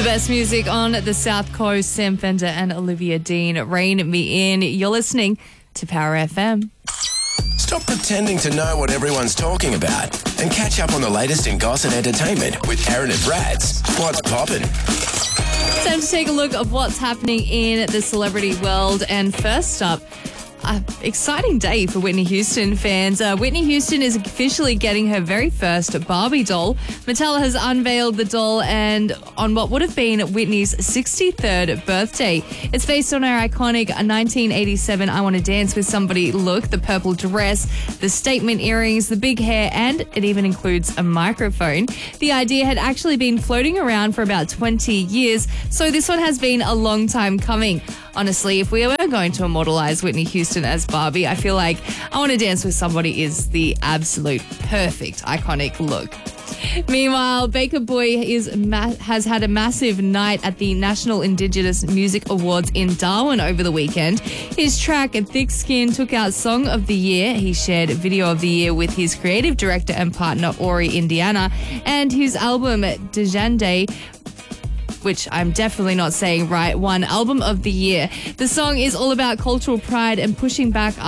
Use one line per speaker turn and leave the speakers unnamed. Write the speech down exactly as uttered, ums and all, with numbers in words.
best music on the South Coast, Sam Fender and Olivia Dean. Rain Me In. You're listening to Power F M.
Stop pretending to know what everyone's talking about and catch up on the latest in gossip entertainment with Aaron and Brad's What's Poppin'.
Time to take a look at what's happening in the celebrity world. And first up, an exciting day for Whitney Houston fans. Uh, Whitney Houston is officially getting her very first Barbie doll. Mattel has unveiled the doll and on what would have been Whitney's sixty-third birthday. It's based on her iconic nineteen eighty-seven I Want to Dance with Somebody look, the purple dress, the statement earrings, the big hair, and it even includes a microphone. The idea had actually been floating around for about twenty years, so this one has been a long time coming. Honestly, if we were going to immortalize Whitney Houston as Barbie, I feel like I Want to Dance with Somebody is the absolute perfect iconic look. Meanwhile, Baker Boy is ma- has had a massive night at the National Indigenous Music Awards in Darwin over the weekend. His track, Thick Skin, took out Song of the Year. He shared Video of the Year with his creative director and partner, Ori Indiana, and his album, Dejande, which I'm definitely not saying right, won Album of the Year. The song is all about cultural pride and pushing back